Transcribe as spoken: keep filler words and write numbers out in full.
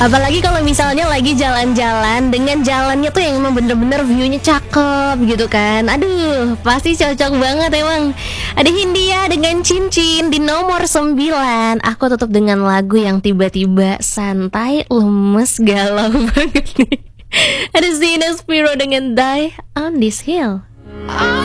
Apalagi kalau misalnya lagi jalan-jalan dengan jalannya tuh yang emang bener-bener view-nya cakep gitu kan. Aduh, pasti cocok banget emang. Ada Hindia dengan Cincin di nomor sembilan. Aku tutup dengan lagu yang tiba-tiba santai, lemes, galau banget nih. Ada Zina Spiro dengan Die on This Hill.